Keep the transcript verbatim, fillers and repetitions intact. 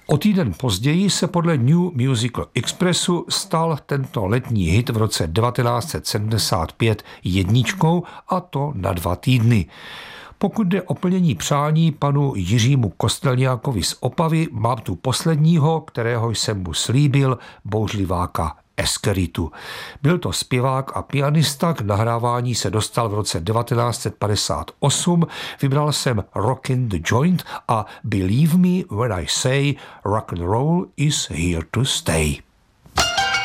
O týden později se podle New Musical Expressu stal tento letní hit v roce devatenáct set sedmdesát pět jedničkou, a to na dva týdny. Pokud jde o plnění přání panu Jiřímu Kostelňákovi z Opavy, mám tu posledního, kterého jsem mu slíbil, bouřliváka Eskeritu. Byl to zpěvák a pianista, k nahrávání se dostal v roce devatenáct set padesát osm, vybral jsem Rockin' the Joint a Believe Me When I Say Rock and Roll is Here to Stay.